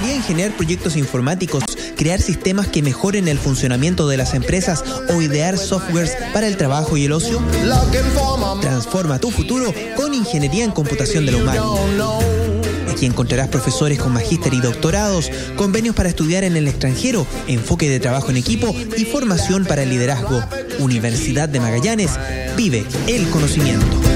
gustaría ingeniar proyectos informáticos, crear sistemas que mejoren el funcionamiento de las empresas o idear softwares para el trabajo y el ocio? Transforma tu futuro con Ingeniería en Computación de la UMAC. Aquí encontrarás profesores con magíster y doctorados, convenios para estudiar en el extranjero, enfoque de trabajo en equipo y formación para el liderazgo. Universidad de Magallanes, vive el conocimiento.